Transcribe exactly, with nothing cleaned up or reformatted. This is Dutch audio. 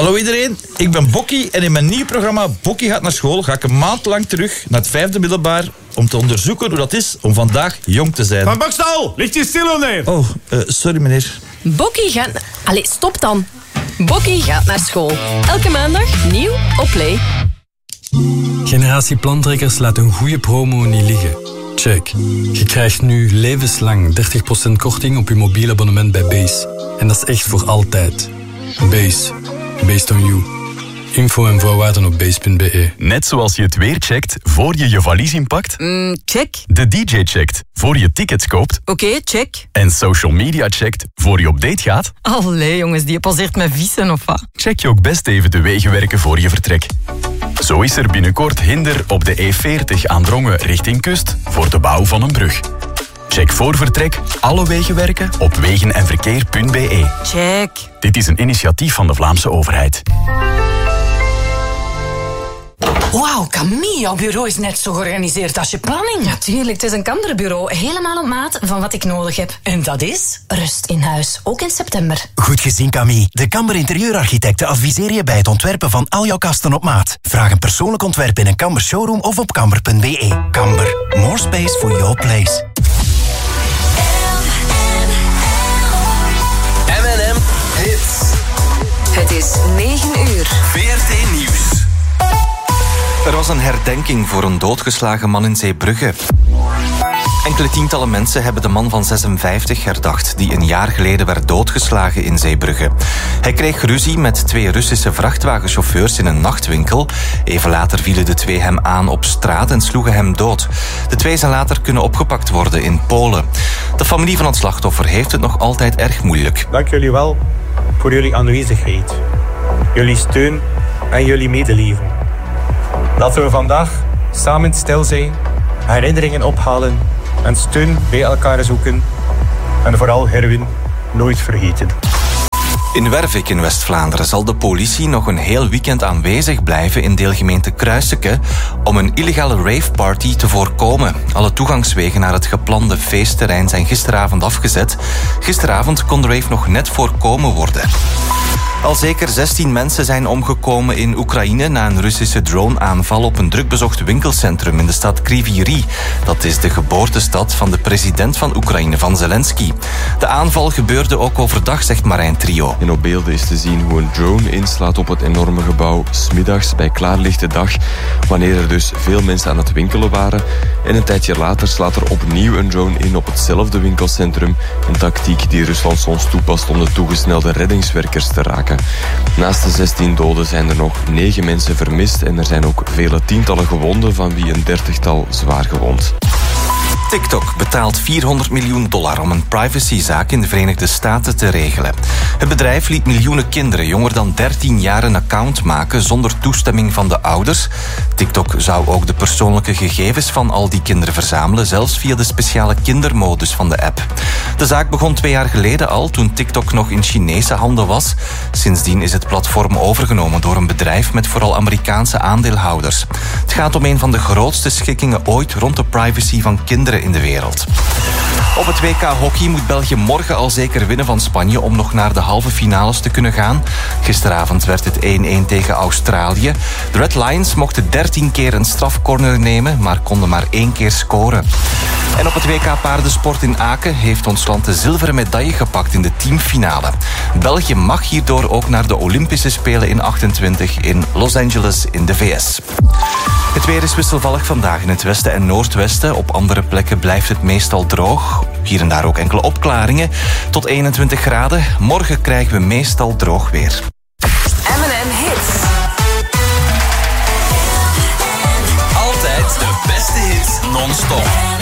Hallo iedereen, ik ben Bokkie en in mijn nieuw programma Bokkie gaat naar school ga ik een maand lang terug naar het vijfde middelbaar om te onderzoeken hoe dat is om vandaag jong te zijn. Van Bokstal, ligt je stil of nee? Oh, uh, sorry meneer. Bokkie gaat... Allee, stop dan. Bokkie gaat naar school. Elke maandag nieuw op Play. Generatie Plantrekkers laat een goede promo niet liggen. Check. Je krijgt nu levenslang dertig procent korting op je mobiel abonnement bij Base. En dat is echt voor altijd. Base. Based on you. Info en voorwaarden op base punt be. Net zoals je het weer checkt voor je je valies inpakt. Mm, check. De D J checkt voor je tickets koopt. Oké, okay, check. En social media checkt voor je op date gaat. Allee jongens, die passeert met vissen of wat? Check je ook best even de wegenwerken voor je vertrek. Zo is er binnenkort hinder op de E veertig aan Drongen richting kust voor de bouw van een brug. Check voor vertrek alle wegenwerken op wegen en verkeer punt be. Check. Dit is een initiatief van de Vlaamse overheid. Wauw, Camille, jouw bureau is net zo georganiseerd als je planning. Natuurlijk, het is een Kamberbureau. Helemaal op maat van wat ik nodig heb. En dat is? Rust in huis, ook in september. Goed gezien, Camille. De Kamber interieurarchitecten adviseren je bij het ontwerpen van al jouw kasten op maat. Vraag een persoonlijk ontwerp in een Kamber showroom of op kamber punt be. Kamber, more space for your place. M en M Hits. Het is negen uur. V R T Nieuws. Er was een herdenking voor een doodgeslagen man in Zeebrugge. Enkele tientallen mensen hebben de man van zesenvijftig herdacht die een jaar geleden werd doodgeslagen in Zeebrugge. Hij kreeg ruzie met twee Russische vrachtwagenchauffeurs in een nachtwinkel. Even later vielen de twee hem aan op straat en sloegen hem dood. De twee zijn later kunnen opgepakt worden in Polen. De familie van het slachtoffer heeft het nog altijd erg moeilijk. Dank jullie wel voor jullie aanwezigheid, jullie steun en jullie medeleven. Laten we vandaag samen stil zijn, herinneringen ophalen en steun bij elkaar zoeken. En vooral Herwin nooit vergeten. In Wervik in West-Vlaanderen zal de politie nog een heel weekend aanwezig blijven in deelgemeente Kruiseke om een illegale raveparty te voorkomen. Alle toegangswegen naar het geplande feestterrein zijn gisteravond afgezet. Gisteravond kon de rave nog net voorkomen worden. Al zeker zestien mensen zijn omgekomen in Oekraïne na een Russische drone-aanval op een drukbezocht winkelcentrum in de stad Kryvyi Rih. Dat is de geboortestad van de president van Oekraïne, van Zelensky. De aanval gebeurde ook overdag, zegt Marijn Trio. En op beelden is te zien hoe een drone inslaat op het enorme gebouw 's middags bij klaarlichte dag, wanneer er dus veel mensen aan het winkelen waren. En een tijdje later slaat er opnieuw een drone in op hetzelfde winkelcentrum, een tactiek die Rusland soms toepast om de toegesnelde reddingswerkers te raken. Naast de zestien doden zijn er nog negen mensen vermist en er zijn ook vele tientallen gewonden, van wie een dertigtal zwaar gewond. TikTok betaalt vierhonderd miljoen dollar om een privacyzaak in de Verenigde Staten te regelen. Het bedrijf liet miljoenen kinderen jonger dan dertien jaar een account maken zonder toestemming van de ouders. TikTok zou ook de persoonlijke gegevens van al die kinderen verzamelen, zelfs via de speciale kindermodus van de app. De zaak begon twee jaar geleden al, toen TikTok nog in Chinese handen was. Sindsdien is het platform overgenomen door een bedrijf met vooral Amerikaanse aandeelhouders. Het gaat om een van de grootste schikkingen ooit rond de privacy van kinderen in de wereld. Op het W K hockey moet België morgen al zeker winnen van Spanje om nog naar de halve finales te kunnen gaan. Gisteravond werd het één-één tegen Australië. De Red Lions mochten dertien keer een strafcorner nemen, maar konden maar één keer scoren. En op het W K paardensport in Aken heeft ons land de zilveren medaille gepakt in de teamfinale. België mag hierdoor ook naar de Olympische Spelen in achtentwintig in Los Angeles in de V S. Het weer is wisselvallig vandaag in het westen en noordwesten. Op andere plekken blijft het meestal droog. Hier en daar ook enkele opklaringen. Tot eenentwintig graden. Morgen krijgen we meestal droog weer. M en M Hits. Altijd de beste hits non-stop.